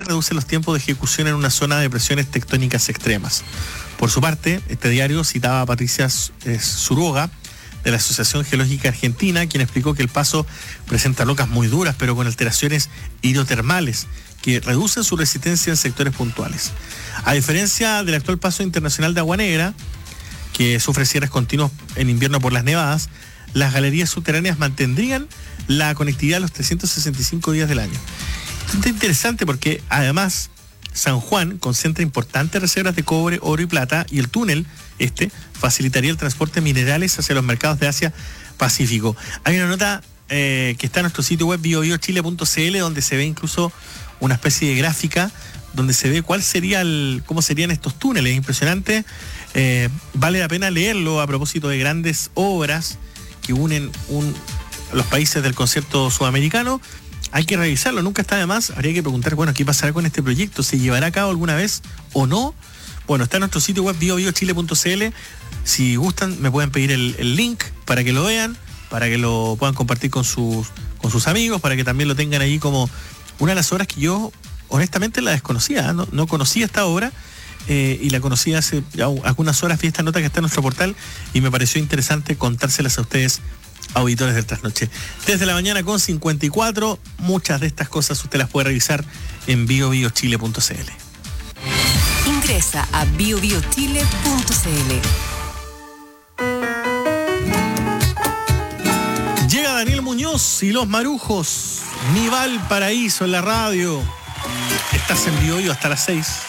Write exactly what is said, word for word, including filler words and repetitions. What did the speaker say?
reduce los tiempos de ejecución en una zona de presiones tectónicas extremas. Por su parte, este diario citaba a Patricia Zuruoga, de la Asociación Geológica Argentina, quien explicó que el paso presenta rocas muy duras, pero con alteraciones hidrotermales, que reducen su resistencia en sectores puntuales. A diferencia del actual paso internacional de Agua Negra, que sufre cierres continuos en invierno por las nevadas, las galerías subterráneas mantendrían la conectividad los trescientos sesenta y cinco días del año. Esto es interesante porque además San Juan concentra importantes reservas de cobre, oro y plata, y el túnel este facilitaría el transporte de minerales hacia los mercados de Asia-Pacífico. Hay una nota eh, que está en nuestro sitio web bio bio chile punto c l, donde se ve incluso una especie de gráfica donde se ve cuál sería el, cómo serían estos túneles. Impresionante. Eh, vale la pena leerlo a propósito de grandes obras que unen un, los países del concierto sudamericano. Hay que revisarlo, nunca está de más. Habría que preguntar, bueno, ¿qué pasará con este proyecto? ¿Se llevará a cabo alguna vez o no? Bueno, está en nuestro sitio web bio bio chile punto c l. Si gustan, me pueden pedir el, el link para que lo vean, para que lo puedan compartir con sus, con sus amigos, para que también lo tengan ahí como una de las obras que yo honestamente la desconocía, no, no conocía esta obra eh, y la conocí hace ya algunas horas. Vi esta nota que está en nuestro portal y me pareció interesante contárselas a ustedes, auditores del Trasnoche. Desde la mañana con cincuenta y cuatro, muchas de estas cosas usted las puede revisar en bio bio chile punto c l. Ingresa a bio bio chile punto c l. Llega Daniel Muñoz y los Marujos, Mi Valparaíso en la radio. Estás en Bio Bio hasta las seis.